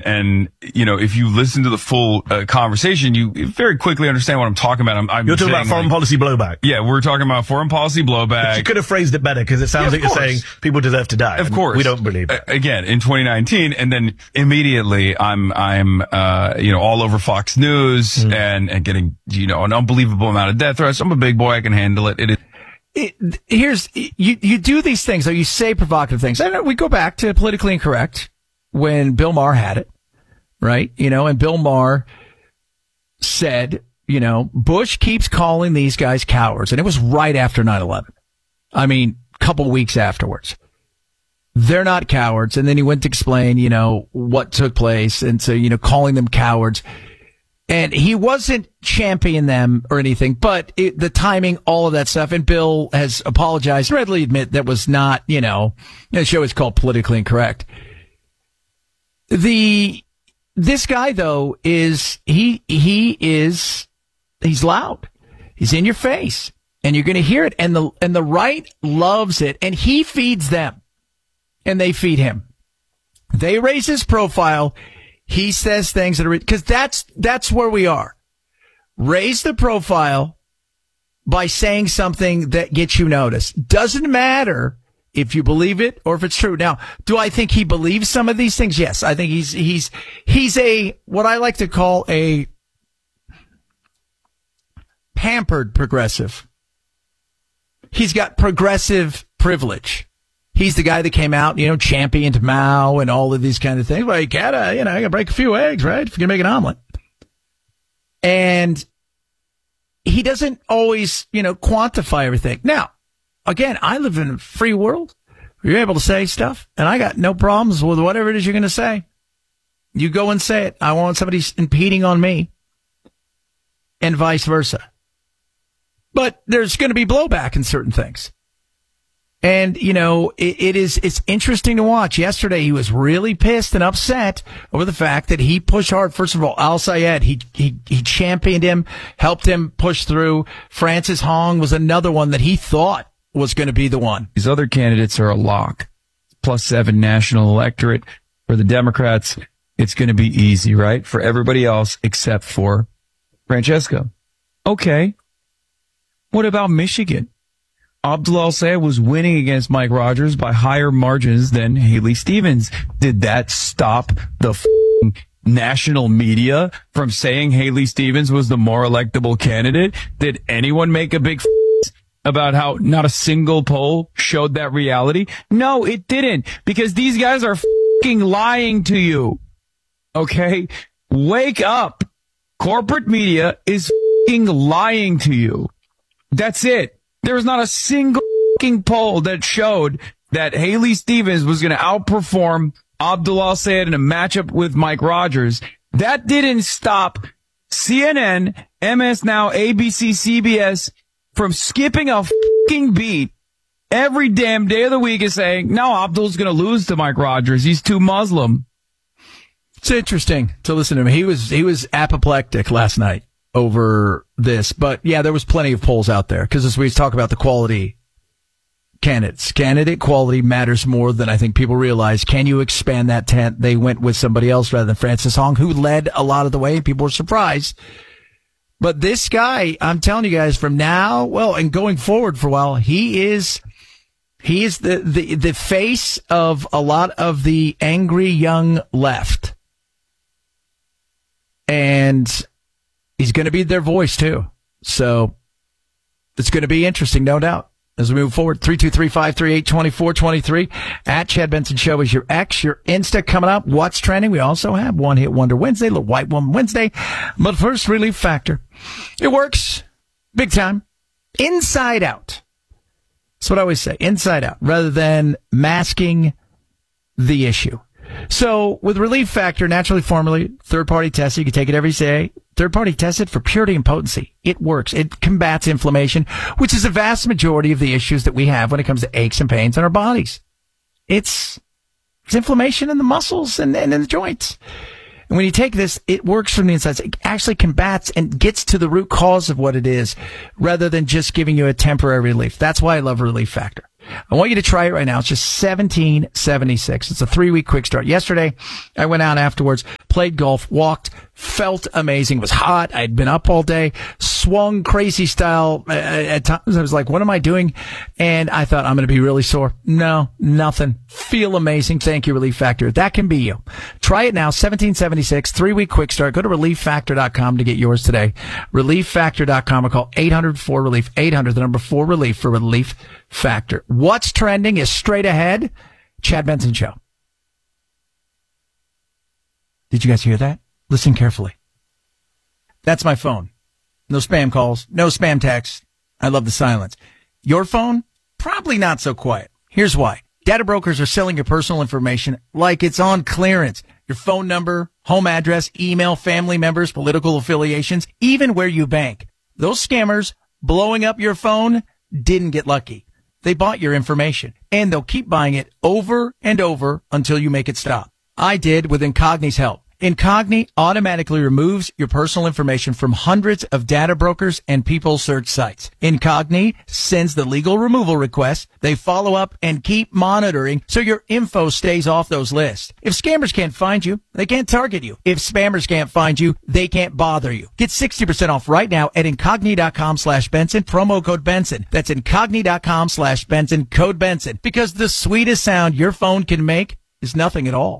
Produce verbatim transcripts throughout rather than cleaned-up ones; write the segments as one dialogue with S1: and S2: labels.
S1: and, you know, if you listen to the full uh, conversation, you very quickly understand what I'm talking about. I'm, I'm
S2: You're talking
S1: saying,
S2: about foreign
S1: like,
S2: policy blowback.
S1: Yeah, we're talking about foreign policy blowback.
S2: You could have phrased it better because it sounds
S1: Yeah,
S2: like you're
S1: course.
S2: saying people deserve to die.
S1: Of course.
S2: We don't believe it.
S1: Uh, again, in twenty nineteen, and then immediately I'm, I'm, uh, you know, all over Fox News mm. and, and getting, you know, an unbelievable amount of death threats. I'm a big boy. I can handle it. It is.
S3: It, here's, you, you do these things, or you say provocative things. I know we go back to politically incorrect when Bill Maher had it, right? You know, and Bill Maher said, you know, Bush keeps calling these guys cowards. And it was right after nine eleven. I mean, a couple weeks afterwards. They're not cowards. And then he went to explain, you know, what took place. And so, you know, calling them cowards. And he wasn't championing them or anything, but it, the timing, all of that stuff. And Bill has apologized, readily admit that was not, you know, the show is called Politically Incorrect. The, this guy though is, he, he is, he's loud. He's in your face and you're going to hear it. And the, and the right loves it and he feeds them and they feed him. They raise his profile. He says things that are, because that's, that's where we are. Raise the profile by saying something that gets you noticed. Doesn't matter if you believe it or if it's true. Now, do I think he believes some of these things? Yes. I think he's, he's, he's a, what I like to call a pampered progressive. He's got progressive privilege. He's the guy that came out, you know, championed Mao and all of these kind of things. Well, you gotta, you know, you gotta break a few eggs, right? If you're gonna make an omelet. And he doesn't always, you know, quantify everything. Now, again, I live in a free world where you're able to say stuff, and I got no problems with whatever it is you're gonna say. You go and say it. I want somebody impeding on me, and vice versa. But there's gonna be blowback in certain things. And, you know, it, it is, it's interesting to watch. Yesterday, he was really pissed and upset over the fact that he pushed hard. First of all, Al Sayed, he, he, he championed him, helped him push through. Francis Hong was another one that he thought was going to be the one.
S1: These other candidates are a lock. Plus seven national electorate. For the Democrats, it's going to be easy, right? For everybody else except for Francesca. Okay. What about Michigan? Abdul Al-Sayed was winning against Mike Rogers by higher margins than Haley Stevens. Did that stop the f***ing national media from saying Haley Stevens was the more electable candidate? Did anyone make a big f- about how not a single poll showed that reality? No, it didn't, because these guys are f***ing lying to you. Okay? Wake up. Corporate media is f***ing lying to you. That's it. There was not a single fucking poll that showed that Haley Stevens was going to outperform Abdul Al-Sayed in a matchup with Mike Rogers. That didn't stop C N N, M S Now, A B C, C B S from skipping a fucking beat every damn day of the week and saying, no, Abdul's going to lose to Mike Rogers. He's too Muslim.
S3: It's interesting to listen to him. He was, he was apoplectic last night over this, but yeah, there was plenty of polls out there because as we talk about the quality candidates, candidate quality matters more than I think people realize. Can you expand that tent? They went with somebody else rather than Francis Hong, who led a lot of the way. People were surprised, but this guy, I'm telling you guys, from now, well, and going forward for a while, he is, he is the, the, the face of a lot of the angry young left. And he's going to be their voice, too. So it's going to be interesting, no doubt, as we move forward. three two three, five three eight, two four two three. At Chad Benson Show is your X, your Insta coming up. What's trending? We also have One Hit Wonder Wednesday, Little White Woman Wednesday. But first, Relief Factor. It works big time. Inside out. That's what I always say. Inside out, rather than masking the issue. So with Relief Factor, naturally formulated, third-party tested, you can take it every day. Third-party tested for purity and potency. It works. It combats inflammation, which is a vast majority of the issues that we have when it comes to aches and pains in our bodies. It's, it's inflammation in the muscles and, and in the joints. And when you take this, it works from the inside. It actually combats and gets to the root cause of what it is, rather than just giving you a temporary relief. That's why I love Relief Factor. I want you to try it right now. It's just seventeen seventy-six. It's a three-week quick start. Yesterday, I went out afterwards, played golf, walked, felt amazing. It was hot. I'd been up all day, swung crazy style. At times I was like, what am I doing? And I thought, I'm going to be really sore. No, nothing. Feel amazing. Thank you, Relief Factor. That can be you. Try it now. seventeen seventy-six, three-week quick start. Go to relief factor dot com to get yours today. relief factor dot com or call eight hundred four relief. eight hundred, the number four relief for Relief Factor. What's trending is straight ahead. Chad Benson Show. Did you guys hear that? Listen carefully. That's my phone. No spam calls, no spam texts. I love the silence. Your phone? Probably not so quiet. Here's why. Data brokers are selling your personal information like it's on clearance. Your phone number, home address, email, family members, political affiliations, even where you bank. Those scammers blowing up your phone didn't get lucky. They bought your information, and they'll keep buying it over and over until you make it stop. I did with Incogni's help. Incogni automatically removes your personal information from hundreds of data brokers and people search sites. Incogni sends the legal removal request. They follow up and keep monitoring so your info stays off those lists. If scammers can't find you, they can't target you. If spammers can't find you, they can't bother you. Get sixty percent off right now at incogni.com slash Benson, promo code Benson. That's incogni.com slash Benson, code Benson. Because the sweetest sound your phone can make is nothing at all.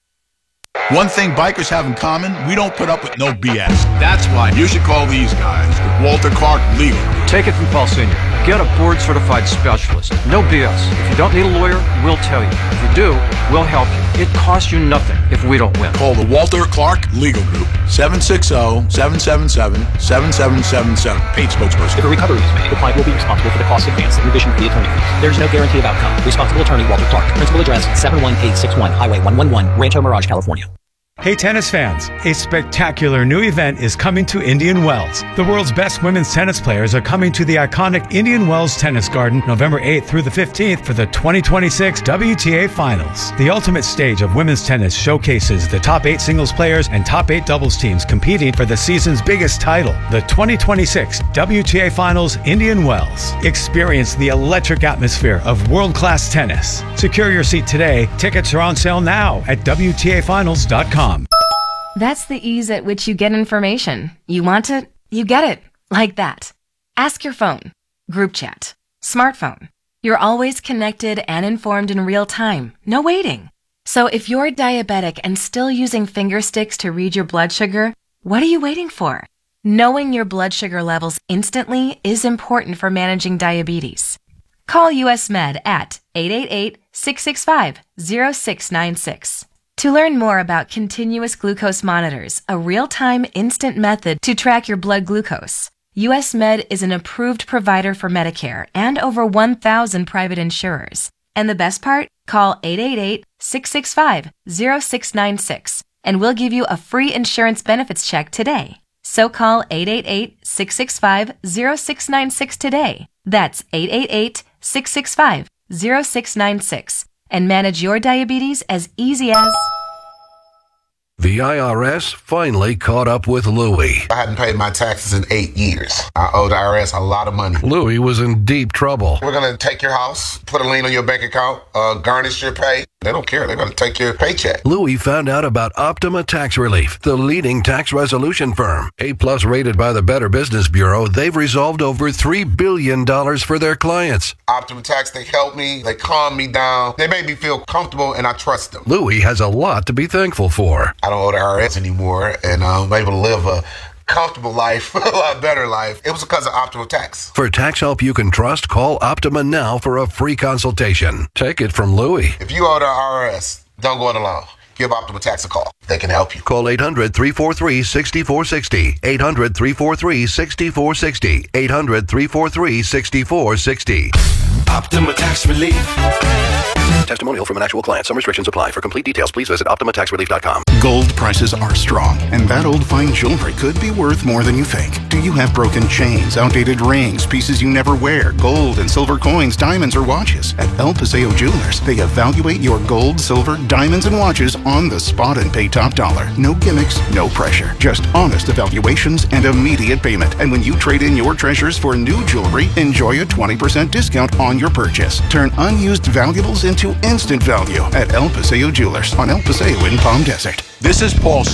S4: One thing bikers have in common, we don't put up with no B S. That's why you should call these guys, Walter Clark Legal.
S5: Take it from Paul Senior Get a board-certified specialist. No B S. If you don't need a lawyer, we'll tell you. If you do, we'll help you. It costs you nothing if we don't win.
S4: Call the Walter Clark Legal Group, seven six zero, seven seven seven, seven seven seven seven. Paid spokesperson.
S6: If a recovery is made, the client will be responsible for the cost advance and revision fee attorney fees. There is no guarantee of outcome. Responsible attorney Walter Clark. Principal address seven one eight six one Highway one eleven, Rancho Mirage, California.
S7: Hey tennis fans, a spectacular new event is coming to Indian Wells. The world's best women's tennis players are coming to the iconic Indian Wells Tennis Garden November eighth through the fifteenth for the twenty twenty-six W T A Finals. The ultimate stage of women's tennis showcases the top eight singles players and top eight doubles teams competing for the season's biggest title, the twenty twenty-six W T A Finals Indian Wells. Experience the electric atmosphere of world-class tennis. Secure your seat today. Tickets are on sale now at W T A finals dot com.
S8: That's the ease at which you get information. You want it, you get it. Like that. Ask your phone. Group chat. Smartphone. You're always connected and informed in real time. No waiting. So if you're diabetic and still using finger sticks to read your blood sugar, what are you waiting for? Knowing your blood sugar levels instantly is important for managing diabetes. Call U S Med at eight eight eight, six six five, zero six nine six. To learn more about continuous glucose monitors, a real-time instant method to track your blood glucose, U S Med is an approved provider for Medicare and over one thousand private insurers. And the best part? Call eight eight eight, six six five, zero six nine six and we'll give you a free insurance benefits check today. So call eight eight eight, six six five, zero six nine six today. That's eight eight eight, six six five, zero six nine six. And manage your diabetes as easy as...
S9: The I R S finally caught up with Louie.
S10: I hadn't paid my taxes in eight years. I owe the I R S a lot of money.
S9: Louie was in deep trouble.
S10: We're going to take your house, put a lien on your bank account, uh, garnish your pay. They don't care. They're going to take your paycheck.
S9: Louie found out about Optima Tax Relief, the leading tax resolution firm. A-plus rated by the Better Business Bureau, they've resolved over three billion dollars for their clients.
S10: Optima Tax, they help me. They calm me down. They make me feel comfortable, and I trust them.
S9: Louie has a lot to be thankful for.
S10: I don't owe the I R S anymore, and I'm able to live a comfortable life, a lot better life. It was because of Optima Tax.
S9: For tax help you can trust, call Optima now for a free consultation. Take it from Louie.
S10: If you owe the I R S, don't go it alone. Give Optima Tax a call. They can help you.
S9: Call eight hundred, three four three, six four six zero. eight hundred, three four three, six four six zero. eight hundred, three four three, six four six zero.
S11: Optima Tax Relief.
S9: Testimonial from an actual client. Some restrictions apply. For complete details, please visit optima tax relief dot com.
S12: Gold prices are strong, and that old fine jewelry could be worth more than you think. Do you have broken chains, outdated rings, pieces you never wear, gold and silver coins, diamonds, or watches? At El Paseo Jewelers, they evaluate your gold, silver, diamonds, and watches on the spot and pay top dollar. No gimmicks, no pressure. Just honest evaluations and immediate payment. And when you trade in your treasures for new jewelry, enjoy a twenty percent discount on your purchase. Turn unused valuables into instant value at El Paseo Jewelers on El Paseo in Palm Desert.
S4: This is Paul